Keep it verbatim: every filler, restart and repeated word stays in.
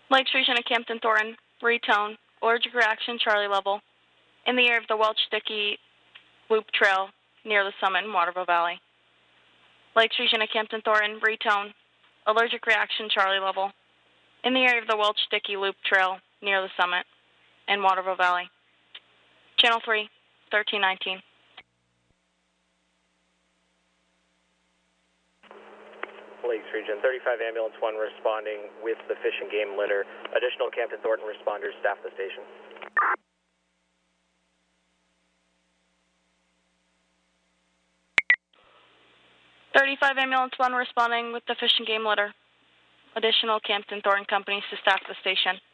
Lakes Region of Campton Thornton, retone, allergic reaction Charlie level, in the area of the Welch Dickey Loop Trail near the summit in Waterville Valley. Lakes Region of Campton Thornton, retone, allergic reaction Charlie level, in the area of the Welch Dickey Loop Trail near the summit in Waterville Valley. Channel three, thirteen nineteen. Lakes Region, thirty-five Ambulance one responding with the fish and game litter. Additional Campton Thornton responders staff the station. thirty-five Ambulance one responding with the fish and game litter. Additional Campton Thornton companies to staff the station.